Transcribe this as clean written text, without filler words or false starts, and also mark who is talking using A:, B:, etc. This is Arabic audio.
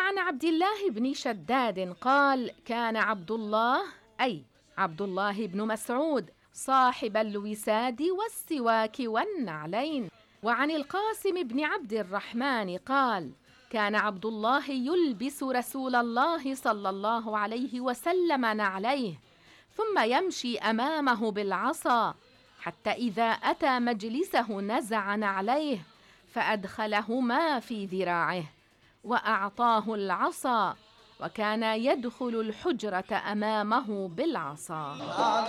A: عن عبد الله بن شداد قال: كان عبد الله، أي عبد الله بن مسعود، صاحب الوساد والسواك والنعلين. وعن القاسم بن عبد الرحمن قال: كان عبد الله يلبس رسول الله صلى الله عليه وسلم نعليه، ثم يمشي أمامه بالعصا، حتى إذا أتى مجلسه نزع نعليه فأدخلهما في ذراعه وأعطاه العصا، وكان يدخل الحجرة أمامه بالعصا.